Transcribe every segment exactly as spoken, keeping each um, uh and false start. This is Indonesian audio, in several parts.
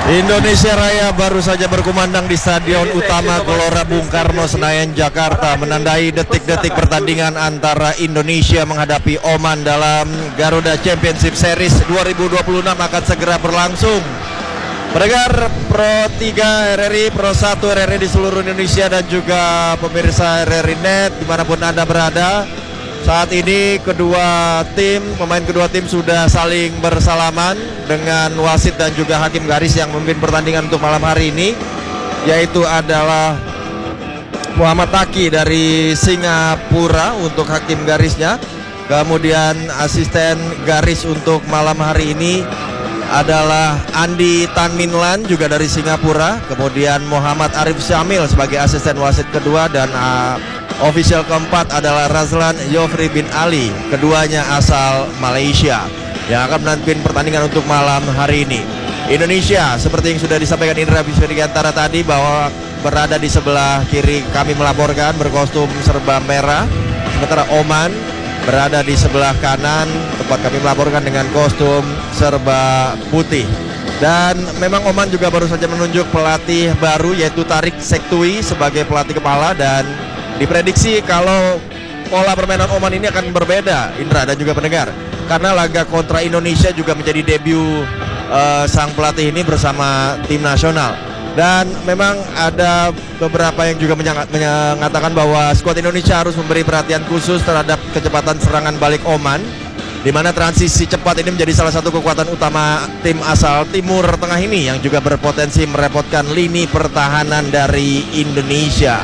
Indonesia Raya baru saja berkumandang di Stadion Utama Gelora Bung Karno, Senayan, Jakarta, menandai detik-detik pertandingan antara Indonesia menghadapi Oman dalam Garuda Championship Series dua ribu dua puluh enam akan segera berlangsung. Pendengar Pro tiga R R I, Pro satu R R I di seluruh Indonesia dan juga pemirsa R R I Net dimanapun Anda berada. Saat ini kedua tim, pemain kedua tim sudah saling bersalaman dengan wasit dan juga hakim garis yang memimpin pertandingan untuk malam hari ini, yaitu adalah Muhammad Taki dari Singapura untuk hakim garisnya. Kemudian asisten garis untuk malam hari ini adalah Andi Tanminlan juga dari Singapura. Kemudian Muhammad Arif Syamil sebagai asisten wasit kedua, dan uh, official keempat adalah Razlan Yofri bin Ali, keduanya asal Malaysia, yang akan menampilkan pertandingan untuk malam hari ini. Indonesia, seperti yang sudah disampaikan Indra Biswadiantara tadi, bahwa berada di sebelah kiri kami melaporkan berkostum serba merah, sementara Oman berada di sebelah kanan tempat kami melaporkan dengan kostum serba putih. Dan memang Oman juga baru saja menunjuk pelatih baru, yaitu Tarik Sektui sebagai pelatih kepala, dan diprediksi kalau pola permainan Oman ini akan berbeda, Indra dan juga pendengar, karena laga kontra Indonesia juga menjadi debut uh, sang pelatih ini bersama tim nasional. Dan memang ada beberapa yang juga menyatakan bahwa skuad Indonesia harus memberi perhatian khusus terhadap kecepatan serangan balik Oman, di mana transisi cepat ini menjadi salah satu kekuatan utama tim asal Timur Tengah ini, yang juga berpotensi merepotkan lini pertahanan dari Indonesia.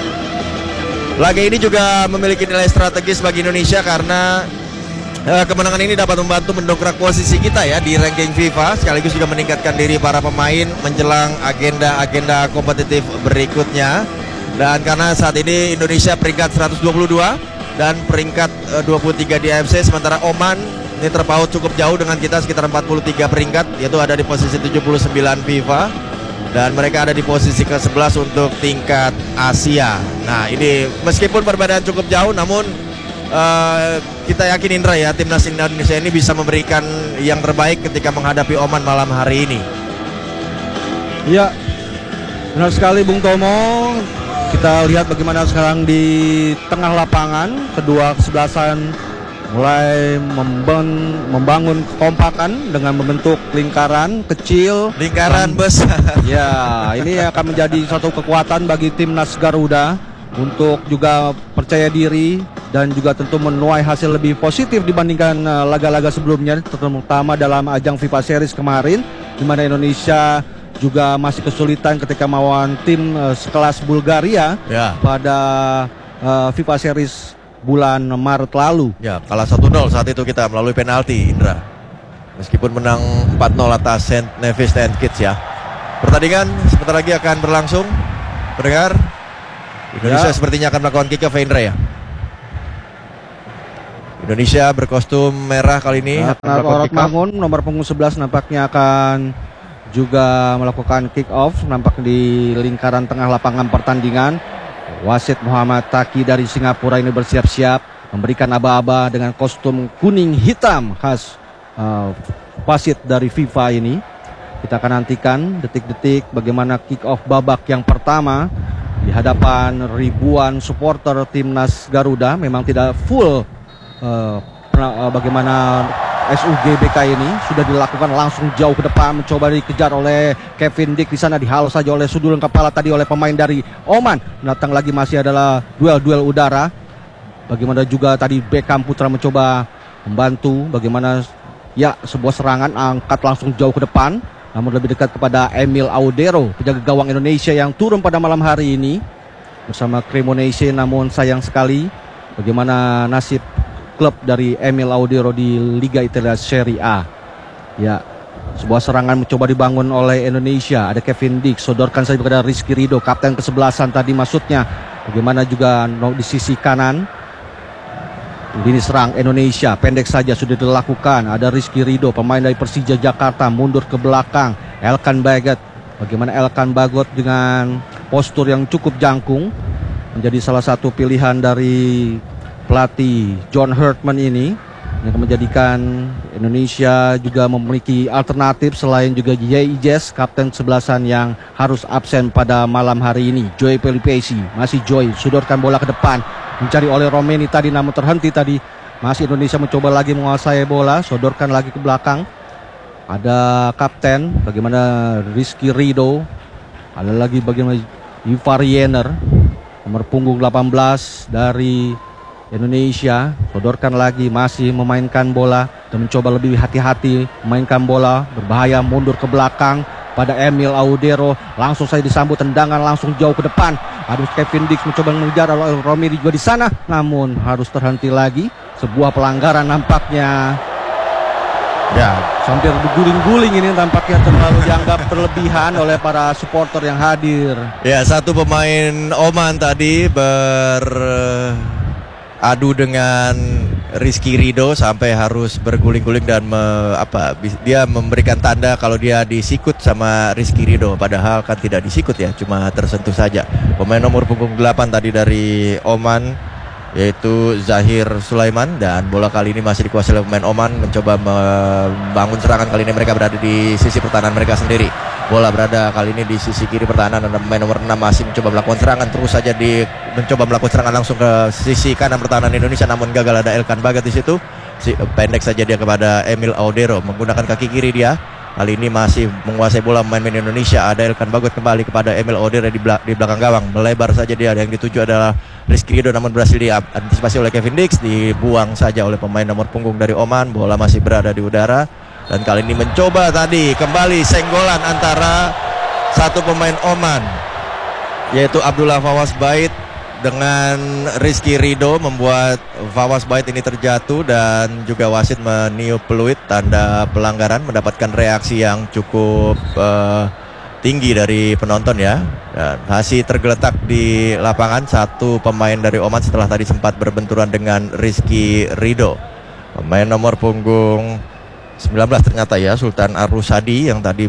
Laga ini juga memiliki nilai strategis bagi Indonesia karena uh, kemenangan ini dapat membantu mendongkrak posisi kita ya di ranking FIFA, sekaligus juga meningkatkan diri para pemain menjelang agenda-agenda kompetitif berikutnya. Dan karena saat ini Indonesia peringkat seratus dua puluh dua dan peringkat uh, dua puluh tiga di A F C, sementara Oman ini terpaut cukup jauh dengan kita, sekitar empat puluh tiga peringkat, yaitu ada di posisi tujuh puluh sembilan FIFA. Dan mereka ada di posisi ke sebelas untuk tingkat Asia. Nah ini meskipun perbedaan cukup jauh, namun uh, kita yakin Indra ya, timnas Indonesia ini bisa memberikan yang terbaik ketika menghadapi Oman malam hari ini. Iya, benar sekali Bung Tomo. Kita lihat bagaimana sekarang di tengah lapangan kedua kesebelasan mulai memben, membangun kekompakan dengan membentuk lingkaran kecil, lingkaran besar. Ya, ini akan menjadi satu kekuatan bagi timnas Garuda untuk juga percaya diri dan juga tentu menuai hasil lebih positif dibandingkan laga-laga uh, sebelumnya, terutama dalam ajang FIFA Series kemarin, di mana Indonesia juga masih kesulitan ketika melawan tim uh, sekelas Bulgaria ya, pada uh, FIFA Series bulan Maret lalu. Ya, kalah satu nol saat itu kita melalui penalti, Indra. Meskipun menang empat nol atas Saint Nevis and Kids ya. Pertandingan sebentar lagi akan berlangsung. Pendengar, Indonesia ya, sepertinya akan melakukan kick off, Indra ya. Indonesia berkostum merah kali ini. Nah, Orot Mangun nomor punggung sebelas nampaknya akan juga melakukan kick off, nampak di lingkaran tengah lapangan pertandingan. Wasit Muhammad Taki dari Singapura ini bersiap-siap memberikan aba-aba dengan kostum kuning hitam khas uh, wasit dari FIFA ini. Kita akan nantikan detik-detik bagaimana kick off babak yang pertama di hadapan ribuan supporter timnas Garuda. Memang tidak full uh, uh, bagaimana S U G B K ini sudah dilakukan langsung jauh ke depan, mencoba dikejar oleh Kevin Dick, di sana dihalau saja oleh sudulan kepala tadi oleh pemain dari Oman. Datang lagi masih adalah duel-duel udara. Bagaimana juga tadi Beckham Putra mencoba membantu, bagaimana ya sebuah serangan angkat langsung jauh ke depan, namun lebih dekat kepada Emil Audero, penjaga gawang Indonesia yang turun pada malam hari ini bersama Cremonese. Namun sayang sekali bagaimana nasib klub dari Emil Audero di Liga Italia Serie A. Ya, sebuah serangan mencoba dibangun oleh Indonesia. Ada Kevin Dick, sodorkan saja kepada Rizky Ridho, kapten kesebelasan tadi maksudnya. Bagaimana juga di sisi kanan lini serang Indonesia pendek saja sudah dilakukan. Ada Rizky Ridho, pemain dari Persija Jakarta, mundur ke belakang. Elkan Bagot, bagaimana Elkan Bagot dengan postur yang cukup jangkung menjadi salah satu pilihan dari pelatih John Hurtman ini. yang menjadikan Indonesia juga memiliki alternatif selain juga J I Jazz, kapten sebelasan yang harus absen pada malam hari ini. Joy Pelipesi, masih Joy, sodorkan bola ke depan, mencari oleh Romeni tadi namun terhenti tadi. Masih Indonesia mencoba lagi menguasai bola, sodorkan lagi ke belakang. Ada kapten, bagaimana Rizky Ridho. Ada lagi bagaimana Ivar Yener, nomor punggung delapan belas dari Indonesia. Sodorkan lagi, masih memainkan bola dan mencoba lebih hati-hati memainkan bola. Berbahaya, mundur ke belakang pada Emil Audero. Langsung saya disambut tendangan langsung jauh ke depan. Aduh, Kevin Dix mencoba mengejar, lalu Romeri juga di sana, namun harus terhenti lagi. Sebuah pelanggaran nampaknya. Ya, sambil berguling-guling ini tampaknya terlalu dianggap berlebihan oleh para supporter yang hadir. Ya, satu pemain Oman tadi beradu dengan Rizky Ridho sampai harus berguling-guling dan me, apa dia memberikan tanda kalau dia disikut sama Rizky Ridho, padahal kan tidak disikut ya, cuma tersentuh saja. Pemain nomor punggung delapan tadi dari Oman yaitu Zahir Sulaiman, dan bola kali ini masih dikuasai oleh pemain Oman, mencoba membangun serangan. Kali ini mereka berada di sisi pertahanan mereka sendiri. Bola berada kali ini di sisi kiri pertahanan, dan pemain nomor enam masih mencoba melakukan serangan, terus saja di mencoba melakukan serangan langsung ke sisi kanan pertahanan Indonesia, namun gagal. Ada Elkan Bagat di situ. Si, pendek saja dia kepada Emil Audero, menggunakan kaki kiri dia. Kali ini masih menguasai bola pemain-pemain Indonesia. Ada Elkan Bagot kembali kepada Emil Audero di, belak di belakang gawang. Melebar saja dia, yang dituju adalah Rizky Ridho, namun berhasil diantisipasi oleh Kevin Dix. Dibuang saja oleh pemain nomor punggung dari Oman. Bola masih berada di udara. Dan kali ini mencoba tadi kembali senggolan antara satu pemain Oman, yaitu Abdullah Fawaz Bait dengan Rizky Ridho, membuat Fawaz Bait ini terjatuh dan juga wasit meniup peluit tanda pelanggaran, mendapatkan reaksi yang cukup uh, tinggi dari penonton ya. Dan masih tergeletak di lapangan satu pemain dari Oman setelah tadi sempat berbenturan dengan Rizky Ridho. Pemain nomor punggung sembilan belas ternyata ya, Sultan Arusadi, yang tadi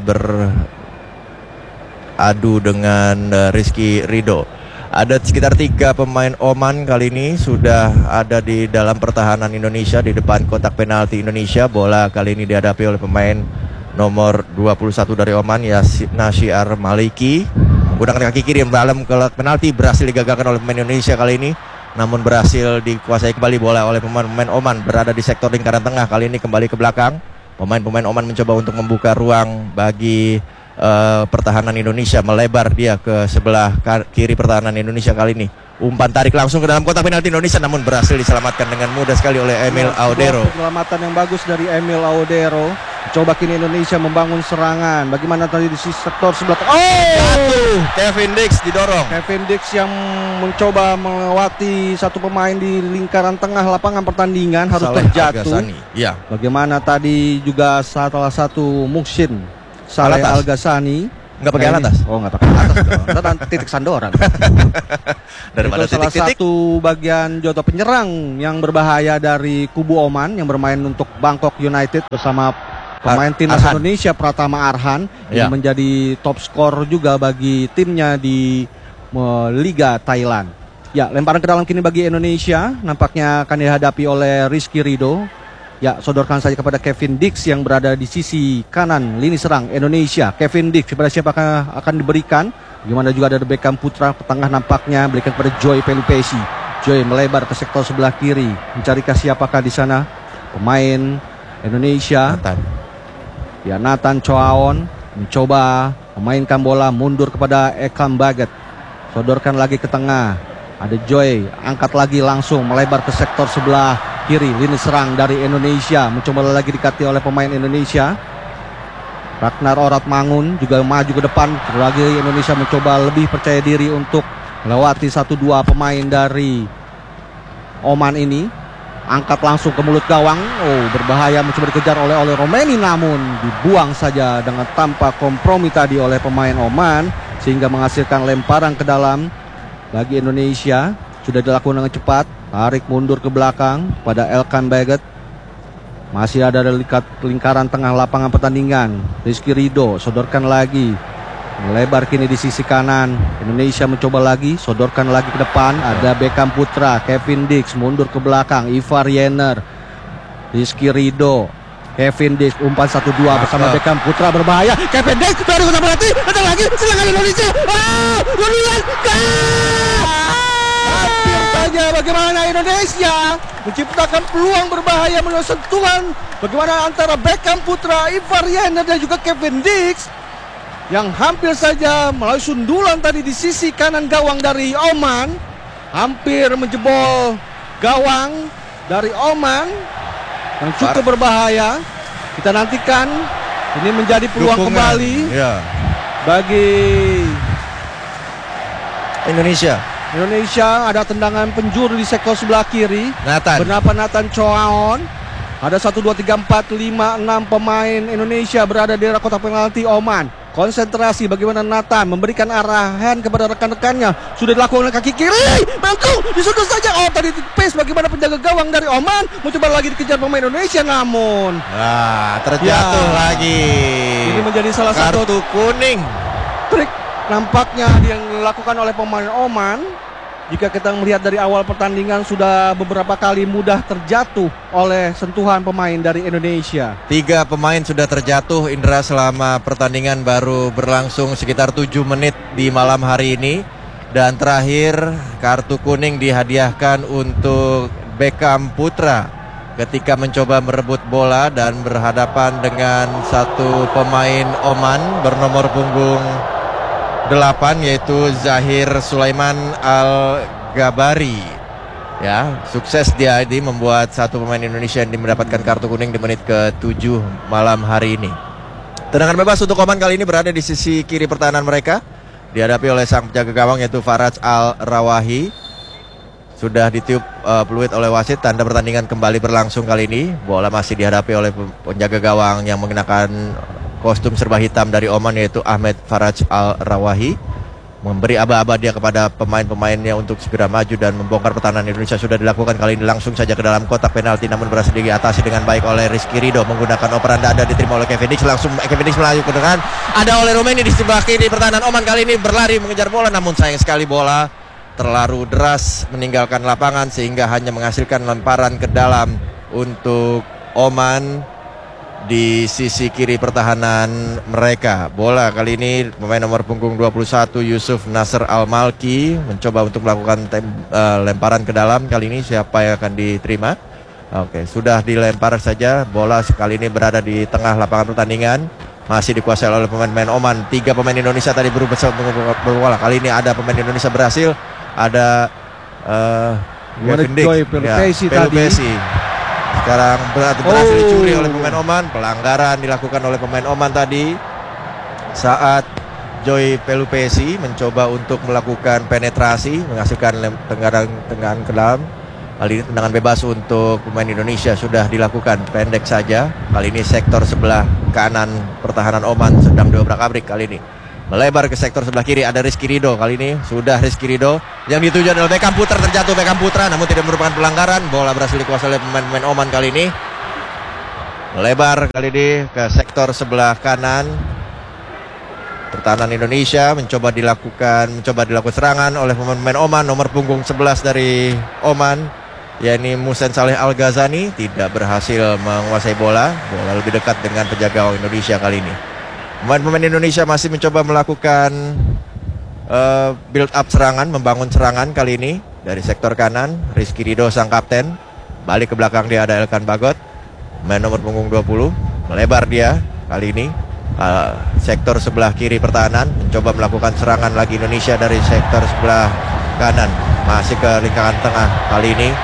beradu dengan uh, Rizky Ridho. Ada sekitar tiga pemain Oman kali ini sudah ada di dalam pertahanan Indonesia di depan kotak penalti Indonesia. Bola kali ini dihadapi oleh pemain nomor dua puluh satu dari Oman, Yasina Syiar Maliki, menggunakan kaki kiri yang dalam kotak penalti. Berhasil digagalkan oleh pemain Indonesia kali ini, namun berhasil dikuasai kembali bola oleh pemain-pemain Oman. Berada di sektor lingkaran tengah, kali ini kembali ke belakang. Pemain-pemain Oman mencoba untuk membuka ruang bagi Uh, pertahanan Indonesia. Melebar dia ke sebelah kiri pertahanan Indonesia kali ini. Umpan tarik langsung ke dalam kotak penalti Indonesia, namun berhasil diselamatkan dengan mudah sekali oleh Emil Audero. Penyelamatan yang bagus dari Emil Audero. Coba kini Indonesia membangun serangan. Bagaimana tadi di sisi sektor sebelah. Oh, jatuh. Kevin Dix didorong. Kevin Dix yang mencoba melewati satu pemain di lingkaran tengah lapangan pertandingan harus Saleh terjatuh. Ya. Bagaimana tadi juga salah satu Muksin Saleh Al-Ghasani nggak pakai atas? Oh, nggak pakai atas dong. Dan titik sandoran. Daripada titik-titik. Salah satu bagian jodoh penyerang yang berbahaya dari kubu Oman yang bermain untuk Bangkok United bersama pemain timnas Indonesia Pratama Arhan ya, yang menjadi top skor juga bagi timnya di uh, Liga Thailand. Ya, lemparan ke dalam kini bagi Indonesia nampaknya akan dihadapi oleh Rizky Ridho. Ya, sodorkan saja kepada Kevin Dix yang berada di sisi kanan lini serang Indonesia. Kevin Dix kepada siapa akan, akan diberikan? Gimana juga ada Beckham Putra ke tengah nampaknya, berikan kepada Joy Pelipesi. Joy melebar ke sektor sebelah kiri, mencarikan siapakah di sana? Pemain Indonesia. Nathan. Ya, Nathan Choaon mencoba memainkan bola mundur kepada Ekam Bagat. Sodorkan lagi ke tengah. Ada Joy, angkat lagi langsung melebar ke sektor sebelah kiri lini serang dari Indonesia, mencoba lagi dikati oleh pemain Indonesia. Ragnar Orat Mangun juga maju ke depan. Lagi Indonesia mencoba lebih percaya diri untuk melewati satu dua pemain dari Oman ini. Angkat langsung ke mulut gawang. Oh, berbahaya, mencoba dikejar oleh oleh Romeni, namun dibuang saja dengan tanpa kompromi tadi oleh pemain Oman, sehingga menghasilkan lemparan ke dalam bagi Indonesia. Sudah dilakukan dengan cepat. Tarik mundur ke belakang pada Elkan Bagat. Masih ada lingkaran tengah lapangan pertandingan. Rizky Ridho sodorkan lagi. Melebar kini di sisi kanan. Indonesia mencoba lagi, sodorkan lagi ke depan. Ada Beckham Putra, Kevin Dix mundur ke belakang. Ivar Yener Rizky Ridho, Kevin Dix, umpan satu dua bersama Maka. Beckham Putra berbahaya. Kevin Dix baru kena berarti, datang lagi, serangan Indonesia. Ah, Julian, hampir saja bagaimana Indonesia menciptakan peluang berbahaya melalui sentuhan. Bagaimana antara Beckham Putra, Ivar Jenner dan juga Kevin Dix yang hampir saja melalui sundulan tadi di sisi kanan gawang dari Oman, hampir menjebol gawang dari Oman yang cukup berbahaya. Kita nantikan ini menjadi peluang Dukungan. kembali Ya. bagi Indonesia. Indonesia. Ada tendangan penjuru di sektor sebelah kiri. Nathan. Bernama Nathan Choaon. Ada satu, dua, tiga, empat, lima, enam pemain Indonesia berada di daerah kotak penalti Oman. Konsentrasi bagaimana Nathan memberikan arahan kepada rekan-rekannya. Sudah dilakukan oleh kaki kiri. Mampu disudut saja. Oh, tadi pace bagaimana penjaga gawang dari Oman mencoba lagi dikejar pemain Indonesia, namun Nah, terjatuh Ya. lagi. ini menjadi salah satu Kartu kuning. trik nampaknya yang dilakukan oleh pemain Oman. Jika kita melihat dari awal pertandingan sudah beberapa kali mudah terjatuh oleh sentuhan pemain dari Indonesia. Tiga pemain sudah terjatuh, Indra, selama pertandingan baru berlangsung sekitar tujuh menit di malam hari ini. Dan terakhir kartu kuning dihadiahkan untuk Beckham Putra ketika mencoba merebut bola dan berhadapan dengan satu pemain Oman bernomor punggung delapan, yaitu Zahir Sulaiman Al-Gabari. Ya, sukses dia ini membuat satu pemain Indonesia yang mendapatkan kartu kuning di menit ke tujuh malam hari ini. Tendangan bebas untuk Oman kali ini berada di sisi kiri pertahanan mereka, dihadapi oleh sang penjaga gawang yaitu Faraj Al-Rawahi. Sudah ditiup uh, peluit oleh wasit, tanda pertandingan kembali berlangsung kali ini. Bola masih dihadapi oleh penjaga gawang yang mengenakan kostum serba hitam dari Oman, yaitu Ahmed Faraj Al-Rawahi. Memberi aba-aba dia kepada pemain-pemainnya untuk segera maju dan membongkar pertahanan Indonesia. Sudah dilakukan kali ini langsung saja ke dalam kotak penalti, namun berhasil diatasi dengan baik oleh Rizky Ridho menggunakan operan dada, diterima oleh Kevin Dix. Langsung Kevin Dix melaju dengan ada oleh Romeni di sebelah kiri pertahanan Oman kali ini berlari mengejar bola, namun sayang sekali bola terlalu deras meninggalkan lapangan sehingga hanya menghasilkan lemparan ke dalam untuk Oman di sisi kiri pertahanan mereka. Bola kali ini pemain nomor punggung dua puluh satu Yusuf Nasr Al-Malki mencoba untuk melakukan tem, uh, lemparan ke dalam. Kali ini siapa yang akan diterima? Oke, sudah dilempar saja. Bola sekali ini berada di tengah lapangan pertandingan. Masih dikuasai oleh pemain-pemain Oman. Tiga pemain Indonesia tadi berusaha berbola. Kali ini ada pemain Indonesia berhasil. Ada uh, Kevin Dix, Joy Pelupesi ya, tadi. Pelupesi. Sekarang ber- berhasil Oh. dicuri oleh pemain Oman. Pelanggaran dilakukan oleh pemain Oman tadi saat Joy Pelupesi mencoba untuk melakukan penetrasi, menghasilkan lem- tendangan tendangan ke dalam. Kali ini tendangan bebas untuk pemain Indonesia sudah dilakukan, pendek saja. Kali ini sektor sebelah kanan pertahanan Oman sedang diobrak-abrik kali ini. Melebar ke sektor sebelah kiri, ada Rizky Ridho. Kali ini sudah Rizky Ridho yang dituju adalah Beckham Putra, terjatuh Beckham Putra namun tidak merupakan pelanggaran. Bola berhasil dikuasai oleh pemain-pemain Oman kali ini. Melebar kali ini ke sektor sebelah kanan pertahanan Indonesia, mencoba dilakukan mencoba dilakukan serangan oleh pemain-pemain Oman. Nomor punggung sebelas dari Oman, yakni Musen Saleh Al-Ghazani, tidak berhasil menguasai bola. Bola lebih dekat dengan penjaga gawang Indonesia kali ini. Pemain-pemain Indonesia masih mencoba melakukan uh, build up serangan, membangun serangan kali ini dari sektor kanan. Rizky Ridho sang kapten, balik ke belakang dia ada Elkan Bagot, main nomor punggung dua puluh, melebar dia kali ini uh, sektor sebelah kiri pertahanan, mencoba melakukan serangan lagi Indonesia dari sektor sebelah kanan, masih ke lingkaran tengah. Kali ini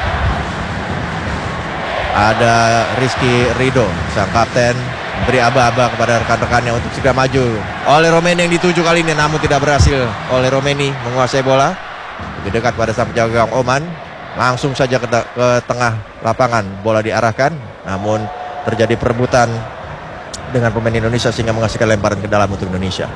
ada Rizky Ridho sang kapten, beri aba-aba kepada rekan-rekannya untuk segera maju. Oleh Romeni yang dituju kali ini namun tidak berhasil. Oleh Romeni menguasai bola lebih dekat pada sang penjaga gawang Oman. Langsung saja ke, ke tengah lapangan bola diarahkan, namun terjadi perebutan dengan pemain Indonesia sehingga menghasilkan lemparan ke dalam untuk Indonesia.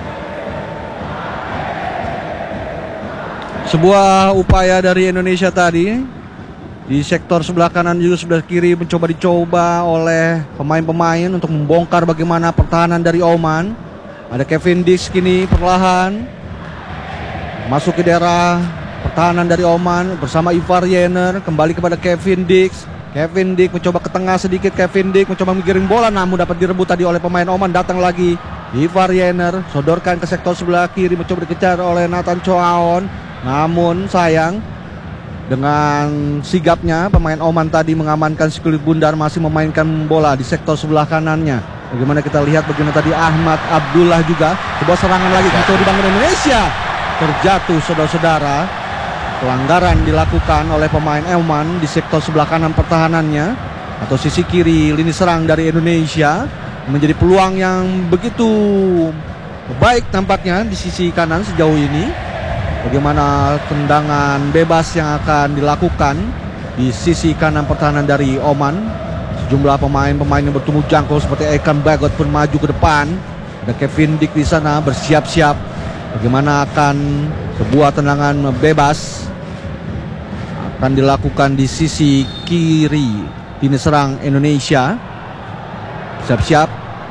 Sebuah upaya dari Indonesia tadi di sektor sebelah kanan juga sebelah kiri mencoba dicoba oleh pemain-pemain untuk membongkar bagaimana pertahanan dari Oman. Ada Kevin Dix kini perlahan masuk ke daerah pertahanan dari Oman bersama Ivar Jenner, kembali kepada Kevin Dix. Kevin Dick mencoba ke tengah sedikit. Kevin Dick mencoba menggiring bola, namun dapat direbut tadi oleh pemain Oman. Datang lagi Ivar Jenner, sodorkan ke sektor sebelah kiri, mencoba dikejar oleh Nathan Choaon. Namun sayang, dengan sigapnya pemain Oman tadi mengamankan si kulit bundar, masih memainkan bola di sektor sebelah kanannya. Bagaimana kita lihat bagaimana tadi Ahmad Abdullah juga sebuah serangan lagi untuk dibangun Indonesia. Terjatuh saudara-saudara. Pelanggaran dilakukan oleh pemain Oman di sektor sebelah kanan pertahanannya atau sisi kiri lini serang dari Indonesia. Menjadi peluang yang begitu baik tampaknya di sisi kanan sejauh ini. Bagaimana tendangan bebas yang akan dilakukan di sisi kanan pertahanan dari Oman. Sejumlah pemain-pemain yang bertumbuh jangkau seperti Ekan Bagot pun maju ke depan. Ada Kevin Dick di sana bersiap-siap. Bagaimana akan sebuah tendangan bebas akan dilakukan di sisi kiri lini serang Indonesia. Siap-siap.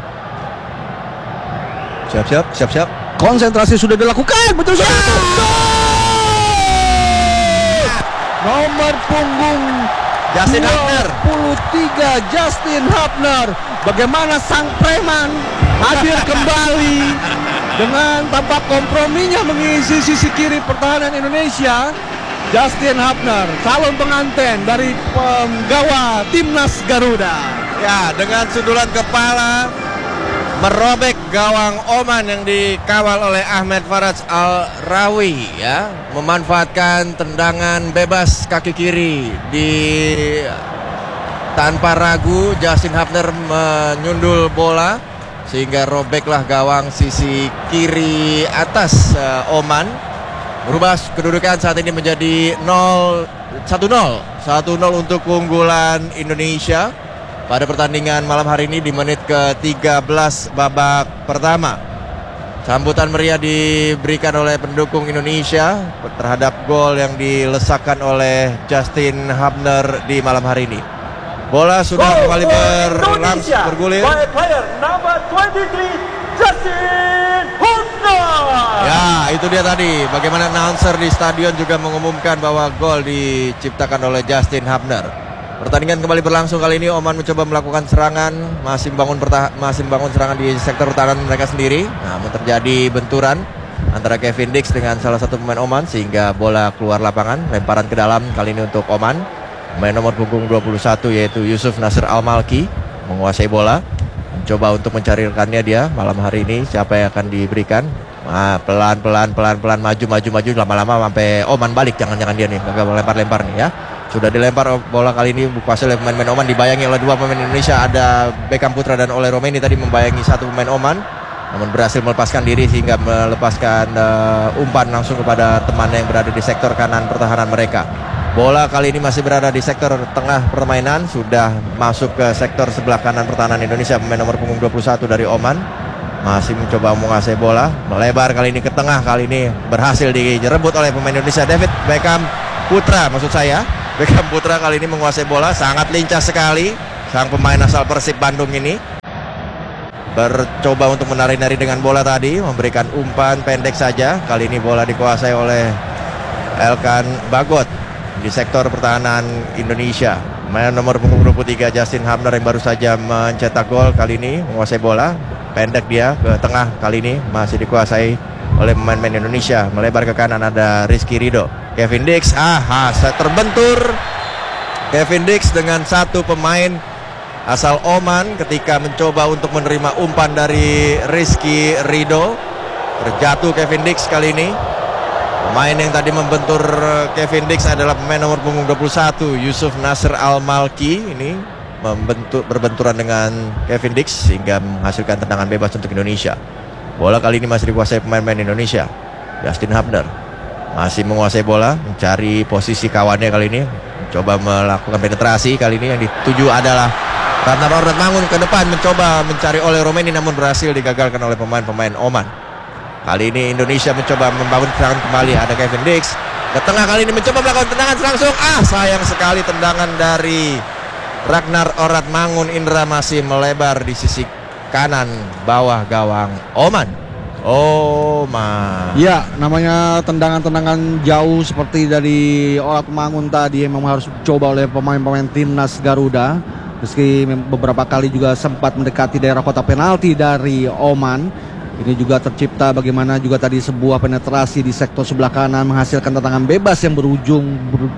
Siap-siap, siap-siap. Konsentrasi sudah dilakukan. Betul sekali. Nomor punggung Justin Hapner. dua puluh tiga Justin Hapner. Bagaimana sang preman hadir kembali dengan tampak komprominya mengisi sisi kiri pertahanan Indonesia. Justin Hapner, calon pengantin dari penggawa timnas Garuda. Ya, dengan sundulan kepala merobek gawang Oman yang dikawal oleh Ahmed Faraj Al-Rawi, ya, memanfaatkan tendangan bebas kaki kiri di tanpa ragu. Justin Hapner menyundul bola sehingga robeklah gawang sisi kiri atas uh, Oman. Berubah kedudukan saat ini menjadi satu nol satu nol untuk keunggulan Indonesia pada pertandingan malam hari ini di menit ke tiga belas babak pertama. Sambutan meriah diberikan oleh pendukung Indonesia terhadap gol yang dilesakkan oleh Justin Hapner di malam hari ini. Bola sudah oh, kembali berlangsung bergulir. By player number twenty-three, Justin Hapner. Ya, itu dia tadi. Bagaimana announcer di stadion juga mengumumkan bahwa gol diciptakan oleh Justin Hapner. Pertandingan kembali berlangsung kali ini. Oman mencoba melakukan serangan, masih membangun pertah- masih membangun serangan di sektor pertahanan mereka sendiri. Namun terjadi benturan antara Kevin Dick dengan salah satu pemain Oman sehingga bola keluar lapangan, lemparan ke dalam kali ini untuk Oman. Pemain nomor punggung dua puluh satu yaitu Yusuf Nasir Al-Malki menguasai bola, mencoba untuk mencari rekannya dia malam hari ini siapa yang akan diberikan. Nah, pelan-pelan pelan-pelan maju maju maju lama-lama sampai Oman balik, jangan-jangan dia nih gagal lempar-lempar nih ya. Sudah dilempar bola kali ini dikuasai oleh pemain-pemain Oman, dibayangi oleh dua pemain Indonesia, ada Beckham Putra dan Ole Romeni tadi membayangi satu pemain Oman, namun berhasil melepaskan diri sehingga melepaskan uh, umpan langsung kepada temannya yang berada di sektor kanan pertahanan mereka. Bola kali ini masih berada di sektor tengah permainan, sudah masuk ke sektor sebelah kanan pertahanan Indonesia. Pemain nomor punggung dua puluh satu dari Oman masih mencoba menguasai bola, melebar kali ini ke tengah, kali ini berhasil direbut oleh pemain Indonesia, David Beckham Putra maksud saya. Beckham Putra kali ini menguasai bola, sangat lincah sekali sang pemain asal Persib Bandung ini. Bercoba untuk menari-nari dengan bola tadi, memberikan umpan pendek saja. Kali ini bola dikuasai oleh Elkan Bagot di sektor pertahanan Indonesia. Pemain nomor punggung dua puluh tiga Justin Hapner yang baru saja mencetak gol kali ini menguasai bola. Pendek dia ke tengah, kali ini masih dikuasai oleh pemain-pemain Indonesia. Melebar ke kanan ada Rizky Ridho. Kevin Dick, ah, terbentur Kevin Dick dengan satu pemain asal Oman ketika mencoba untuk menerima umpan dari Rizky Ridho. Terjatuh Kevin Dick kali ini. Pemain yang tadi membentur Kevin Dick adalah pemain nomor punggung dua puluh satu Yusuf Nasir Al-Malki. Ini membentur, berbenturan dengan Kevin Dick sehingga menghasilkan tendangan bebas untuk Indonesia. Bola kali ini masih dikuasai pemain-pemain Indonesia. Justin Hapner masih menguasai bola, mencari posisi kawannya kali ini, mencoba melakukan penetrasi. Kali ini yang dituju adalah Ratna Ordat Mangun ke depan, mencoba mencari oleh Romeni namun berhasil digagalkan oleh pemain-pemain Oman. Kali ini Indonesia mencoba membangun serangan kembali, ada Kevin Dick ke tengah, kali ini mencoba melakukan tendangan langsung. Ah, sayang sekali tendangan dari Ragnar Ordat Mangun Indra masih melebar di sisi kanan bawah gawang Oman. Oman. Ya, namanya tendangan-tendangan jauh seperti dari Orat Mangun tadi memang harus coba oleh pemain-pemain timnas Garuda. Meski beberapa kali juga sempat mendekati daerah kotak penalti dari Oman. Ini juga tercipta bagaimana juga tadi sebuah penetrasi di sektor sebelah kanan menghasilkan tendangan bebas yang berujung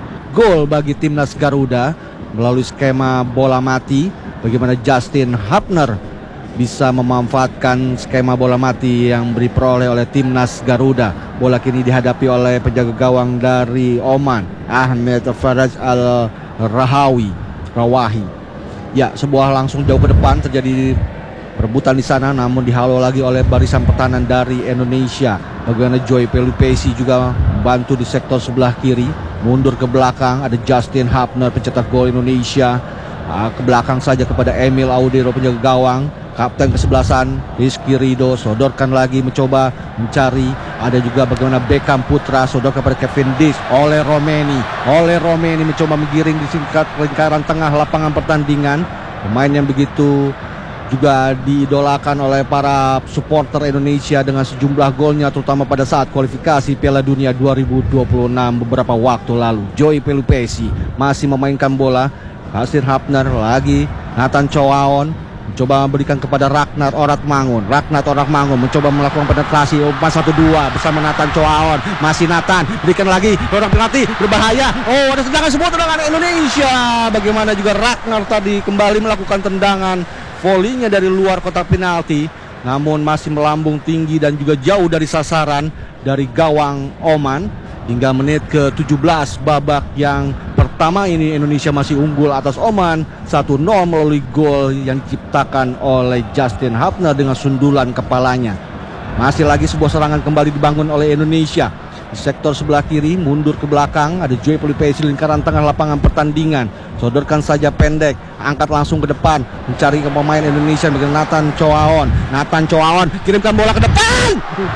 gol bagi timnas Garuda melalui skema bola mati. Bagaimana Justin Hapner bisa memanfaatkan skema bola mati yang diperoleh oleh timnas Garuda. Bola kini dihadapi oleh penjaga gawang dari Oman, Ahmed Faraj Al-Rahawi Rawahi. Ya, sebuah langsung jauh ke depan terjadi perebutan di sana, namun dihalau lagi oleh barisan pertahanan dari Indonesia. Bagaimana Joy Pelupesi juga membantu di sektor sebelah kiri, mundur ke belakang. Ada Justin Hapner pencetak gol Indonesia. Ke belakang saja kepada Emil Audero penjaga gawang. Kapten kesebelasan Rizky Rido sodorkan lagi mencoba mencari. Ada juga bagaimana Beckham Putra sodorkan kepada Kevin Dix. Oleh Romeni Oleh Romeni mencoba menggiring di singkat lingkaran tengah lapangan pertandingan. Pemain yang begitu juga diidolakan oleh para supporter Indonesia dengan sejumlah golnya, terutama pada saat kualifikasi Piala Dunia dua ribu dua puluh enam beberapa waktu lalu. Joy Pelupesi masih memainkan bola. Justin Hapner lagi. Nathan Choaon mencoba memberikan kepada Ragnar Orat Mangun. Ragnar Orat Mangun mencoba melakukan penetrasi umpan satu dua bersama Nathan Choaon. Masih Nathan, berikan lagi orang penalti berbahaya. Oh, ada tendangan, sebuah tendangan Indonesia. Bagaimana juga Ragnar tadi kembali melakukan tendangan volley-nya dari luar kotak penalti, namun masih melambung tinggi dan juga jauh dari sasaran dari gawang Oman. Hingga menit ke tujuh belas babak yang pertama ini Indonesia masih unggul atas Oman satu nol melalui gol yang diciptakan oleh Justin Hapner dengan sundulan kepalanya. Masih lagi sebuah serangan kembali dibangun oleh Indonesia. Di sektor sebelah kiri mundur ke belakang, ada Joy Pelupesi lingkaran tengah lapangan pertandingan. Sodorkan saja pendek, angkat langsung ke depan, mencari ke pemain Indonesia dengan Nathan Choaon. Nathan Choaon kirimkan bola ke depan.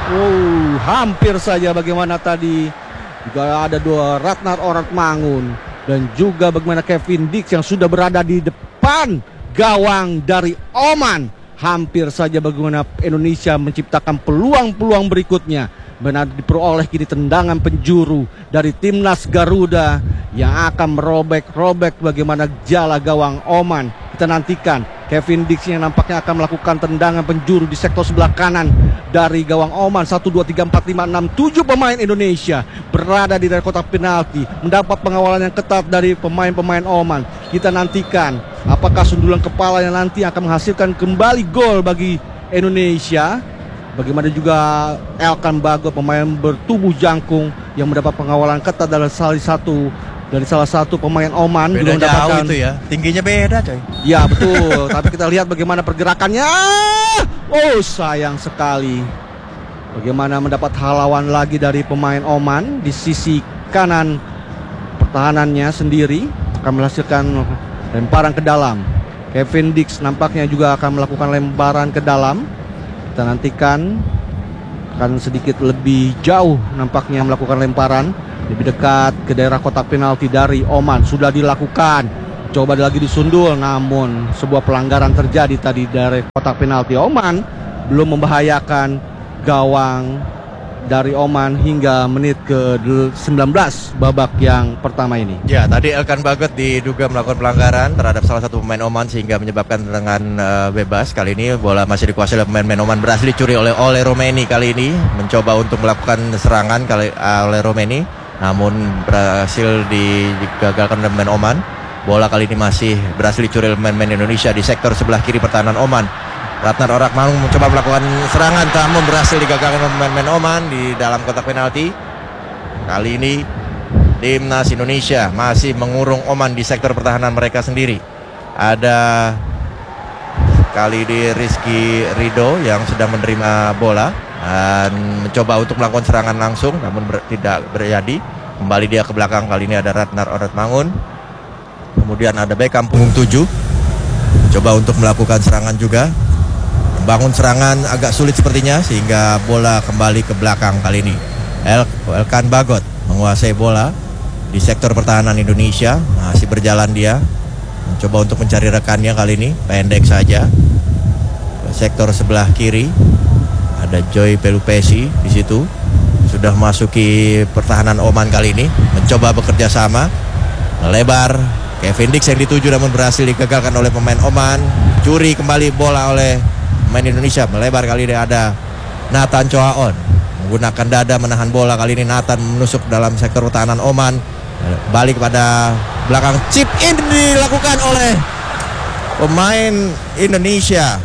Oh, hampir saja bagaimana tadi juga ada dua Ragnar Orat Mangun dan juga bagaimana Kevin Dix yang sudah berada di depan gawang dari Oman. Hampir saja bagaimana Indonesia menciptakan peluang-peluang berikutnya. Benar diperoleh kini tendangan penjuru dari timnas Garuda yang akan merobek-robek bagaimana jala gawang Oman. Kita nantikan Kevin Dix yang nampaknya akan melakukan tendangan penjuru di sektor sebelah kanan dari gawang Oman. Satu, dua, tiga, empat, lima, enam, tujuh pemain Indonesia berada di daerah kotak penalti, mendapat pengawalan yang ketat dari pemain-pemain Oman. Kita nantikan apakah sundulan kepala yang nanti akan menghasilkan kembali gol bagi Indonesia. Bagaimana juga Elkan Bagot, pemain bertubuh jangkung yang mendapat pengawalan ketat dari salah satu dari salah satu pemain Oman. Beda juga jauh itu ya, tingginya beda coy. Ya betul, tapi kita lihat bagaimana pergerakannya. Oh, sayang sekali. Bagaimana mendapat halauan lagi dari pemain Oman di sisi kanan pertahanannya sendiri, akan menghasilkan lemparan ke dalam. Kevin Dix nampaknya juga akan melakukan lemparan ke dalam. Kita nantikan akan sedikit lebih jauh nampaknya melakukan lemparan, lebih dekat ke daerah kotak penalti dari Oman. Sudah dilakukan, coba lagi disundul, namun sebuah pelanggaran terjadi tadi dari kotak penalti. Oman belum membahayakan gawang dari Oman hingga menit ke sembilan belas babak yang pertama ini. Ya, tadi Elkan Bagot diduga melakukan pelanggaran terhadap salah satu pemain Oman sehingga menyebabkan tendangan uh, bebas. Kali ini bola masih dikuasai oleh pemain-pemain Oman, berhasil dicuri oleh oleh Romeni. Kali ini mencoba untuk melakukan serangan kali uh, oleh Romeni, namun berhasil digagalkan oleh pemain Oman. Bola kali ini masih berhasil dicuri oleh pemain-pemain Indonesia di sektor sebelah kiri pertahanan Oman. Ragnar Orat Mangun mencoba melakukan serangan, namun berhasil digagalkan oleh pemain-pemain Oman di dalam kotak penalti. Kali ini timnas Indonesia masih mengurung Oman di sektor pertahanan mereka sendiri. Ada kali ini Rizky Rido yang sedang menerima bola dan mencoba untuk melakukan serangan langsung, namun ber, tidak terjadi. Kembali dia ke belakang, kali ini ada Ragnar Orat Mangun. Kemudian ada Beckham punggung tujuh, coba untuk melakukan serangan juga. Bangun serangan agak sulit sepertinya sehingga bola kembali ke belakang kali ini. El Elkan Bagot menguasai bola di sektor pertahanan Indonesia. Masih berjalan dia, mencoba untuk mencari rekannya kali ini, pendek saja. Sektor sebelah kiri Ada Joy Pelupesi di situ. Sudah masuki pertahanan Oman kali ini, mencoba bekerja sama. Melebar, Kevin Dix yang dituju namun berhasil digagalkan oleh pemain Oman. Curi kembali bola oleh pemain Indonesia. Melebar kali ini ada Nathan Choaon. Menggunakan dada menahan bola kali ini. Nathan menusuk dalam sektor pertahanan Oman. Balik pada belakang, chip in dilakukan oleh pemain Indonesia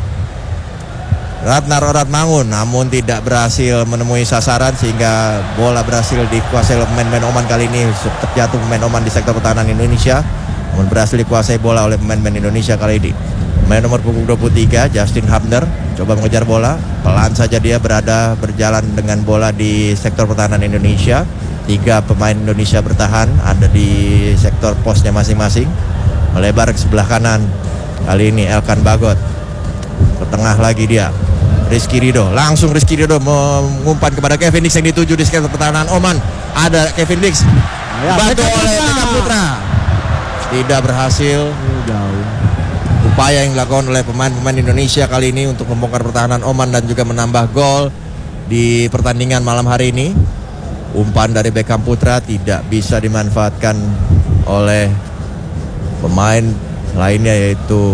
Ratna Roratmangun, namun tidak berhasil menemui sasaran sehingga bola berhasil dikuasai oleh pemain-pemain Oman kali ini. Terjatuh pemain Oman di sektor pertahanan Indonesia, namun berhasil dikuasai bola oleh pemain-pemain Indonesia kali ini. Pemain nomor punggung dua puluh tiga Justin Hubner coba mengejar bola, pelan saja dia berada berjalan dengan bola di sektor pertahanan Indonesia. Tiga pemain Indonesia bertahan ada di sektor posnya masing-masing. Melebar ke sebelah kanan, kali ini Elkan Bagot, ke tengah lagi dia Rizky Ridho, langsung Rizky Ridho mengumpan kepada Kevin Dix yang dituju di sektor pertahanan Oman. Ada Kevin Dix, dibantu oleh Beckham Putra, tidak berhasil. Upaya yang dilakukan oleh pemain-pemain Indonesia kali ini untuk membongkar pertahanan Oman dan juga menambah gol di pertandingan malam hari ini. Umpan dari Beckham Putra tidak bisa dimanfaatkan oleh pemain lainnya, yaitu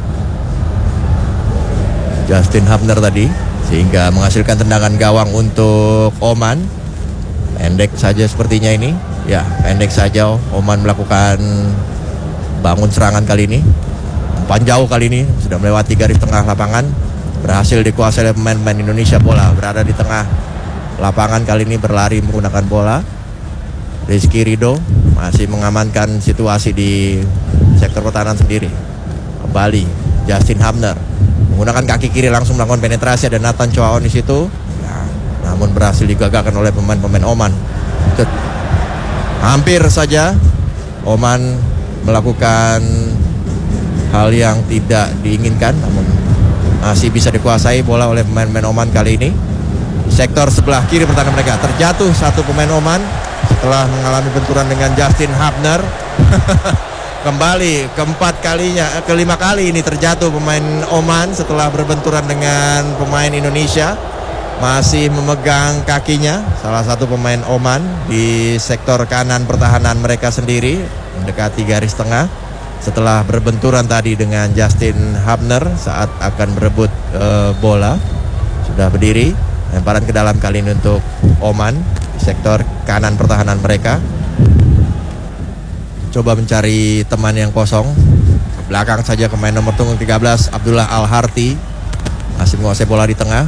Justin Hubner tadi, sehingga menghasilkan tendangan gawang untuk Oman. Pendek saja sepertinya ini. Ya, pendek saja Oman melakukan bangun serangan kali ini. Umpan jauh kali ini, sudah melewati garis tengah lapangan. Berhasil dikuasai oleh pemain-pemain Indonesia. Bola berada di tengah lapangan kali ini, berlari menggunakan bola. Rizky Ridho masih mengamankan situasi di sektor pertahanan sendiri. Kembali Justin Hubner menggunakan kaki kiri langsung melakukan penetrasi. Ada Nathan Choaon di situ, ya, namun berhasil digagalkan oleh pemain-pemain Oman. Hampir saja Oman melakukan hal yang tidak diinginkan, namun masih bisa dikuasai bola oleh pemain-pemain Oman kali ini. Sektor sebelah kiri pertahanan mereka terjatuh satu pemain Oman setelah mengalami benturan dengan Justin Hubner. Kembali keempat kalinya, kelima kali ini terjatuh pemain Oman setelah berbenturan dengan pemain Indonesia. Masih memegang kakinya salah satu pemain Oman di sektor kanan pertahanan mereka sendiri, mendekati garis tengah. Setelah berbenturan tadi dengan Justin Hubner saat akan berebut uh, bola, sudah berdiri. Lemparan ke dalam kali ini untuk Oman di sektor kanan pertahanan mereka. Coba mencari teman yang kosong. Ke belakang saja pemain nomor punggung tiga belas Abdullah Al-Harti masih menguasai bola di tengah.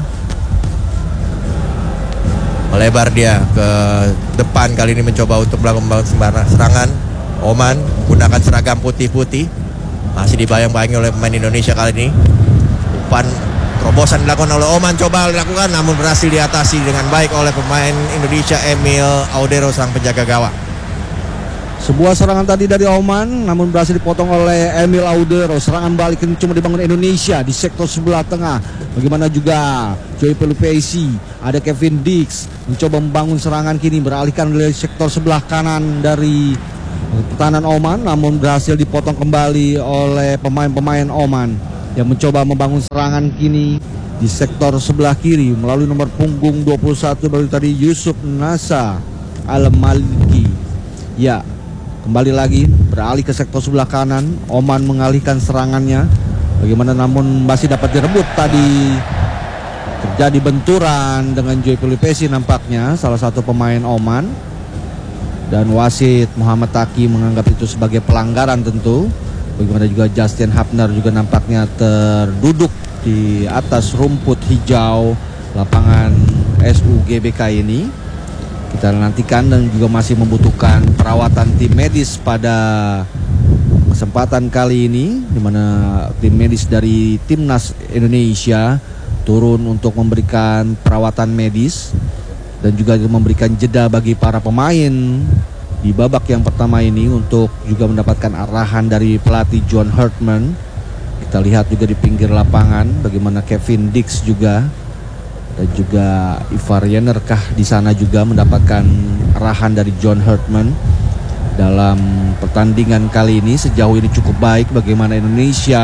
Melebar dia ke depan kali ini, mencoba untuk melakukan serangan. Oman menggunakan seragam putih-putih, masih dibayang-bayangi oleh pemain Indonesia kali ini. Umpan terobosan dilakukan oleh Oman, coba dilakukan namun berhasil diatasi dengan baik oleh pemain Indonesia Emil Audero, sang penjaga gawang. Sebuah serangan tadi dari Oman namun berhasil dipotong oleh Emil Audero. Serangan balik ini cuma dibangun Indonesia di sektor sebelah tengah. Bagaimana juga Joy Pelupesi, ada Kevin Dix mencoba membangun serangan kini, beralihkan dari sektor sebelah kanan dari pertahanan Oman, namun berhasil dipotong kembali oleh pemain-pemain Oman yang mencoba membangun serangan kini di sektor sebelah kiri melalui nomor punggung dua puluh satu baru tadi Yusuf Nasa Al-Maliki. Ya, kembali lagi beralih ke sektor sebelah kanan. Oman mengalihkan serangannya. Bagaimana namun masih dapat direbut tadi. Terjadi benturan dengan Joy Pelupesi nampaknya, salah satu pemain Oman. Dan wasit Muhammad Taki menganggap itu sebagai pelanggaran tentu. Bagaimana juga Justin Hubner juga nampaknya terduduk di atas rumput hijau lapangan S U G B K ini. Kita nantikan dan juga masih membutuhkan perawatan tim medis pada kesempatan kali ini, di mana tim medis dari Timnas Indonesia turun untuk memberikan perawatan medis dan juga memberikan jeda bagi para pemain di babak yang pertama ini untuk juga mendapatkan arahan dari pelatih John Hartman. Kita lihat juga di pinggir lapangan bagaimana Kevin Dix juga dan juga Ivar Yenerkah di sana juga mendapatkan arahan dari John Hartman dalam pertandingan kali ini. Sejauh ini cukup baik bagaimana Indonesia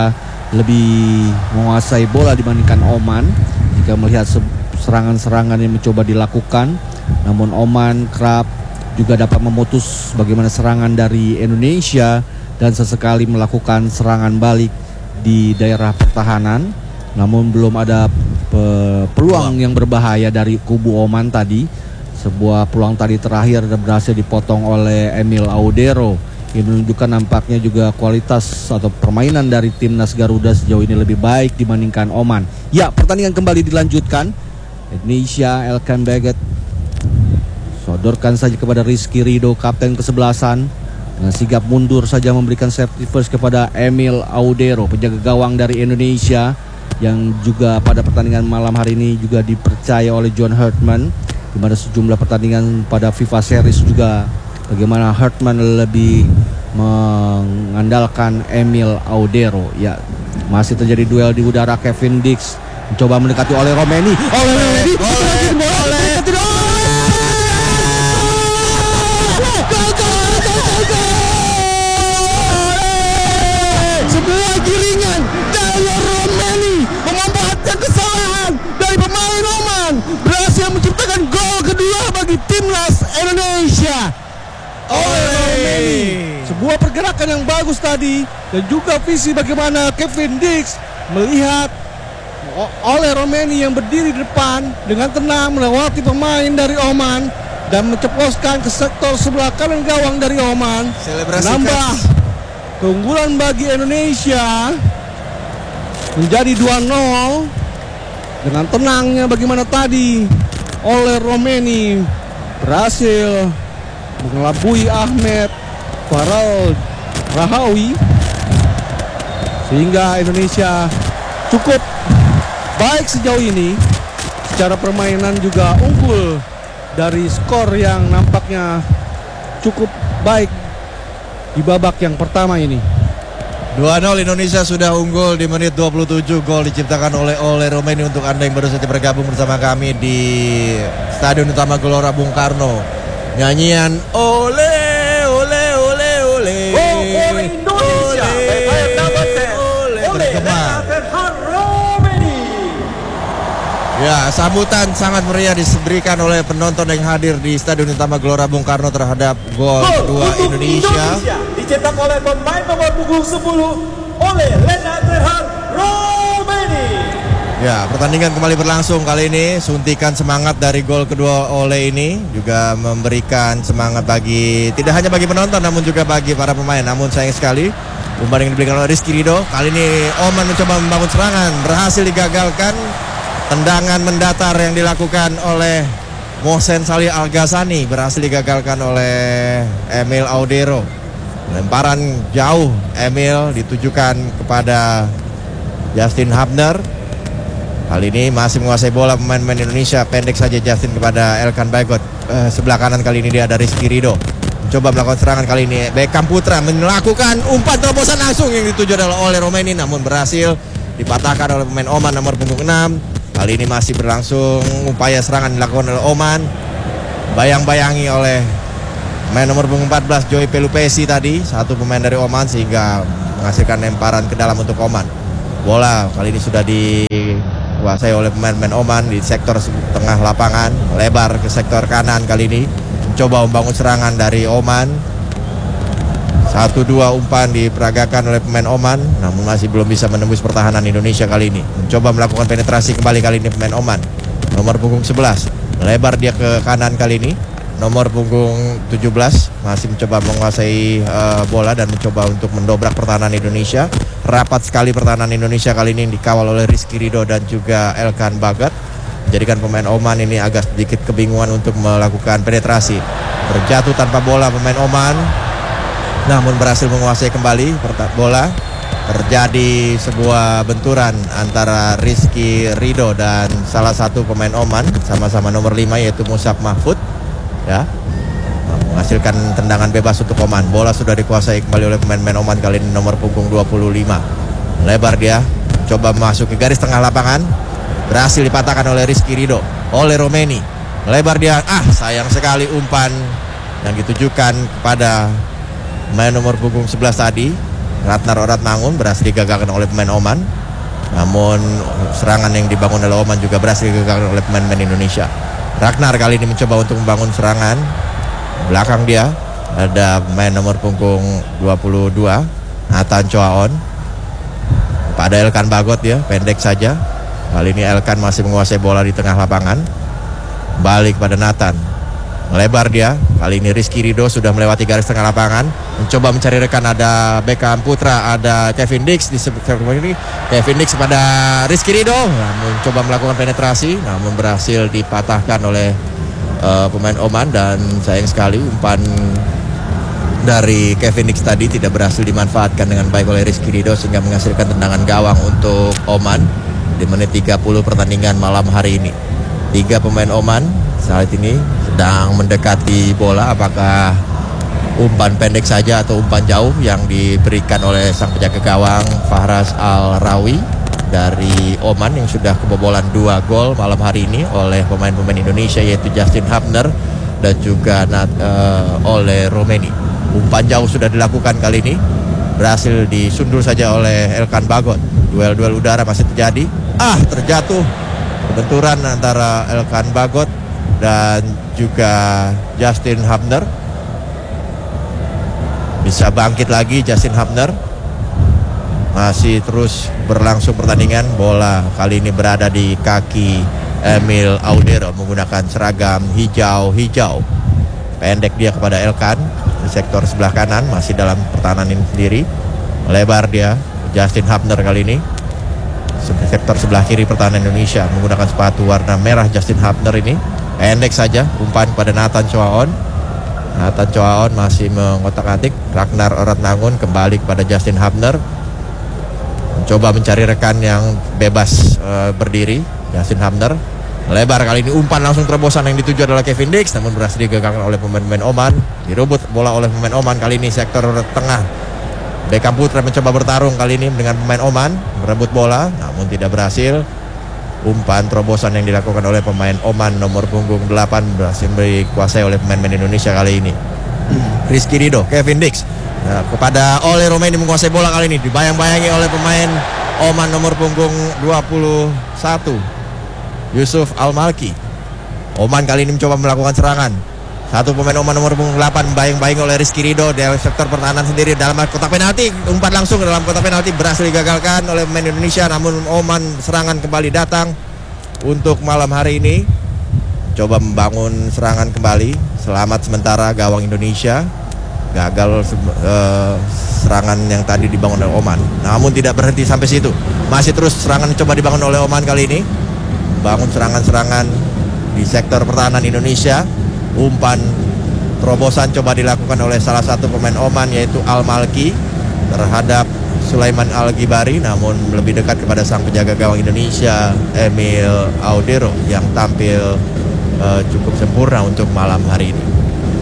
lebih menguasai bola dibandingkan Oman jika melihat serangan-serangan yang mencoba dilakukan. Namun Oman kerap juga dapat memutus bagaimana serangan dari Indonesia dan sesekali melakukan serangan balik di daerah pertahanan. Namun belum ada pe- peluang yang berbahaya dari kubu Oman tadi. Sebuah peluang tadi terakhir berhasil dipotong oleh Emil Audero. Ini menunjukkan nampaknya juga kualitas atau permainan dari timnas Garuda sejauh ini lebih baik dibandingkan Oman. Ya, pertandingan kembali dilanjutkan. Indonesia, Elkan Baggett sodorkan saja kepada Rizky Ridho, kapten kesebelasan, dengan sigap mundur saja memberikan safety first kepada Emil Audero, penjaga gawang dari Indonesia yang juga pada pertandingan malam hari ini juga dipercaya oleh John Hartman, di mana sejumlah pertandingan pada FIFA Series juga bagaimana Hartman lebih mengandalkan Emil Audero. Ya, masih terjadi duel di udara. Kevin Dix mencoba mendekati oleh Romeni. Oleh Romeni. Oleh oleh sebuah giringan dari Romeni memanfaatkan kesalahan dari pemain Oman, berhasil menciptakan gol kedua bagi timnas Indonesia. Oleh Romeni, sebuah pergerakan yang bagus tadi dan juga visi bagaimana Kevin Dix melihat oleh Romeni yang berdiri di depan dengan tenang melewati pemain dari Oman dan menceploskan ke sektor sebelah kanan gawang dari Oman. Nambah keunggulan bagi Indonesia menjadi dua nol dengan tenangnya bagaimana tadi oleh Romeni berhasil mengelabui Ahmed Faral Rahawi sehingga Indonesia cukup baik sejauh ini. Secara permainan juga unggul dari skor yang nampaknya cukup baik di babak yang pertama ini. dua nol Indonesia sudah unggul di menit dua puluh tujuh. Gol diciptakan oleh oleh Romeni. Untuk Anda yang baru saja bergabung bersama kami di Stadion Utama Gelora Bung Karno, nyanyian ole ole ole ole Gol oleh Indonesia. Bayar nama ten. ole bergema. Romeni. Ya, sambutan sangat meriah diberikan oleh penonton yang hadir di Stadion Utama Gelora Bung Karno terhadap gol Gol kedua untuk Indonesia. Indonesia dicetak oleh pemain nomor punggung sepuluh oleh Lennart Gerhard Romeni. Ya, pertandingan kembali berlangsung. Kali ini suntikan semangat dari gol kedua oleh ini juga memberikan semangat bagi tidak hanya bagi penonton namun juga bagi para pemain. Namun sayang sekali umpan yang diberikan oleh Rizky Ridho. Kali ini Oman mencoba membangun serangan, berhasil digagalkan. Tendangan mendatar yang dilakukan oleh Mohsen Salih Al-Ghazani berhasil digagalkan oleh Emil Audero. Lemparan jauh Emil ditujukan kepada Justin Hubner. Kali ini masih menguasai bola pemain-pemain Indonesia. Pendek saja Justin kepada Elkan Baggett. Eh, sebelah kanan kali ini dia ada Rizky Ridho. Mencoba melakukan serangan kali ini. Beckham Putra melakukan umpan terobosan langsung yang dituju adalah oleh Romeni. Namun berhasil dipatahkan oleh pemain Oman nomor punggung enam. Kali ini masih berlangsung upaya serangan dilakukan oleh Oman. Bayang-bayangi oleh pemain nomor punggung empat belas Joy Pelupesi tadi. Satu pemain dari Oman sehingga menghasilkan lemparan ke dalam untuk Oman. Bola kali ini sudah dikuasai oleh pemain-pemain Oman di sektor tengah lapangan. Lebar ke sektor kanan kali ini. Mencoba membangun serangan dari Oman. Satu dua umpan diperagakan oleh pemain Oman, namun masih belum bisa menembus pertahanan Indonesia kali ini. Mencoba melakukan penetrasi kembali kali ini pemain Oman. Nomor punggung sebelas, lebar dia ke kanan kali ini. Nomor punggung tujuh belas masih mencoba menguasai uh, bola dan mencoba untuk mendobrak pertahanan Indonesia. Rapat sekali pertahanan Indonesia kali ini dikawal oleh Rizky Ridho dan juga Elkan Baggett. Menjadikan pemain Oman ini agak sedikit kebingungan untuk melakukan penetrasi. Berjatuh tanpa bola pemain Oman, namun berhasil menguasai kembali bola. Terjadi sebuah benturan antara Rizky Ridho dan salah satu pemain Oman, sama-sama nomor lima yaitu Musab Mahfud, ya, menghasilkan tendangan bebas untuk Oman. Bola sudah dikuasai kembali oleh pemain-pemain Oman kali ini nomor punggung dua puluh lima. Lebar dia, coba masuk ke garis tengah lapangan, berhasil dipatahkan oleh Rizky Ridho, oleh Romeni. Lebar dia, ah sayang sekali umpan yang ditujukan kepada pemain nomor punggung sebelas tadi. Ratnar Oratmangun berhasil digagalkan oleh pemain Oman. Namun serangan yang dibangun oleh Oman juga berhasil digagalkan oleh pemain-pemain Indonesia. Ragnar kali ini mencoba untuk membangun serangan. Belakang dia ada pemain nomor punggung dua puluh dua, Nathan Choaon. Pada Elkan Bagot ya, pendek saja. Kali ini Elkan masih menguasai bola di tengah lapangan. Balik pada Nathan. Melebar dia. Kali ini Rizky Ridho sudah melewati garis tengah lapangan, mencoba mencari rekan. Ada Beckham Putra, ada Kevin Dix di sebelah ini. Kevin Dix pada Rizky Ridho, namun coba melakukan penetrasi, namun berhasil dipatahkan oleh uh, pemain Oman. Dan sayang sekali umpan dari Kevin Dix tadi tidak berhasil dimanfaatkan dengan baik oleh Rizky Ridho, sehingga menghasilkan tendangan gawang untuk Oman di menit tiga puluh pertandingan malam hari ini. Tiga pemain Oman saat ini sedang mendekati bola. Apakah umpan pendek saja atau umpan jauh yang diberikan oleh sang penjaga gawang Fahraz Al-Rawi dari Oman yang sudah kebobolan dua gol malam hari ini oleh pemain-pemain Indonesia, yaitu Justin Hubner dan juga Nat, uh, oleh Romeni. Umpan jauh sudah dilakukan kali ini, berhasil disundul saja oleh Elkan Bagot. Duel-duel udara masih terjadi. Ah, terjatuh. Benturan antara Elkan Bagot dan juga Justin Hubner. Bisa bangkit lagi Justin Hubner. Masih terus berlangsung pertandingan. Bola kali ini berada di kaki Emil Audero menggunakan seragam hijau-hijau. Pendek dia kepada Elkan di sektor sebelah kanan, masih dalam pertahanan ini sendiri. Lebar dia Justin Hubner kali ini. Sektor sebelah kiri pertahanan Indonesia menggunakan sepatu warna merah. Justin Hubner ini pendek saja, umpan pada Nathan Choaon. Nathan Choaon masih mengotak-atik. Ragnar Oratmangun kembali kepada Justin Hubner, mencoba mencari rekan yang bebas uh, berdiri. Justin Hubner lebar kali ini, umpan langsung terobosan yang dituju adalah Kevin Dix, namun berhasil digagalkan oleh pemain-pemain Oman. Direbut bola oleh pemain Oman kali ini sektor tengah. Beckham Putra mencoba bertarung kali ini dengan pemain Oman, merebut bola namun tidak berhasil. Umpan terobosan yang dilakukan oleh pemain Oman nomor punggung delapan berhasil dikuasai oleh pemain-pemain Indonesia kali ini. Rizky Ridho, Kevin Dix, nah, kepada Ole Romeni menguasai bola kali ini, dibayang-bayangi oleh pemain Oman nomor punggung dua puluh satu, Yusuf Al-Malki. Oman kali ini mencoba melakukan serangan. Satu pemain Oman nomor punggung delapan bayang-bayang oleh Rizky Ridho dari sektor pertahanan sendiri dalam kotak penalti. Umpan langsung ke dalam kotak penalti berhasil digagalkan oleh pemain Indonesia, namun Oman serangan kembali datang untuk malam hari ini. Coba membangun serangan kembali. Selamat sementara gawang Indonesia. Gagal uh, serangan yang tadi dibangun oleh Oman. Namun tidak berhenti sampai situ. Masih terus serangan coba dibangun oleh Oman kali ini. Bangun serangan-serangan di sektor pertahanan Indonesia. Umpan terobosan coba dilakukan oleh salah satu pemain Oman, yaitu Al-Malki terhadap Sulaiman Al-Ghibari, namun lebih dekat kepada sang penjaga gawang Indonesia Emil Audero yang tampil uh, cukup sempurna untuk malam hari ini.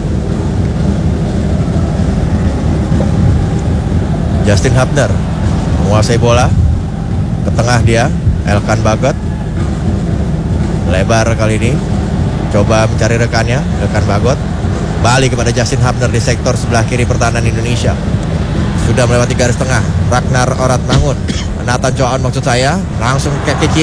Justin Hubner menguasai bola ke tengah dia, Elkan Bagot lebar kali ini, coba mencari rekannya, rekan Bagot. Balik kepada Justin Hubner di sektor sebelah kiri pertahanan Indonesia. Sudah melewati garis tengah. Ragnar Oratmangun, Nathan Choaon maksud saya, langsung ke kiri.